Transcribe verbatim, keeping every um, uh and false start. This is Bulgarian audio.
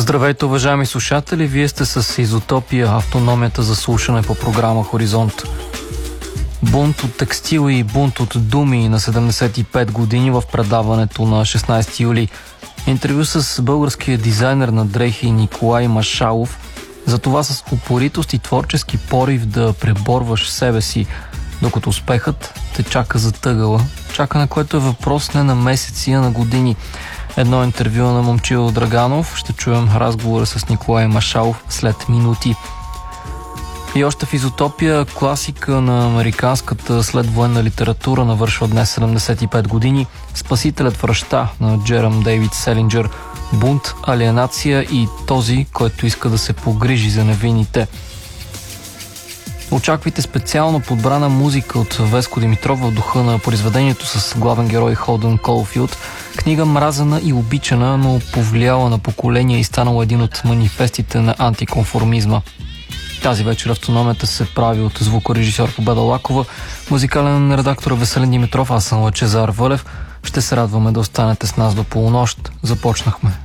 Здравейте, уважаеми слушатели! Вие сте с Изотопия, автономията за слушане по програма Хоризонт. Бунт от текстил и бунт от думи на седемдесет и пет години в предаването на шестнайсети юли. Интервю с българския дизайнер на дрехи Николай Машалов за това с упоритост и творчески порив да преборваш себе си, докато успехът те чака затъгала. Чака, на което е въпрос не на месеци, а на години. Едно интервю на Момчил Драганов. Ще чуем разговора с Николай Машалов след минути. И още в Изотопия, класика на американската следвоенна литература, навършва днес седемдесет и пет години. Спасителят връща на Джерам Дейвид Селинджър. Бунт, алиенация и този, който иска да се погрижи за невинните. Очаквайте специално подбрана музика от Веско Димитров в духа на произведението с главен герой Холдън Колфилд. Книга мразена и обичана, но повлияла на поколения и станала един от манифестите на антиконформизма. Тази вечер автономията се прави от звукорежисьор Победа Лакова, музикален редактор Веселин Димитров, аз съм Лъчезар Вълев. Ще се радваме да останете с нас до полунощ. Започнахме.